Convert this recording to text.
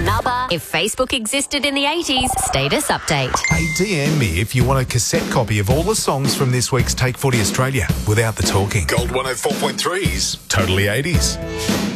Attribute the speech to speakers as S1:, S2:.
S1: another. If Facebook existed in the 80s, status update.
S2: Hey, DM me if you want a cassette copy of all the songs from this week's Take Footy Australia without the talking. Gold 104.3's Totally 80s.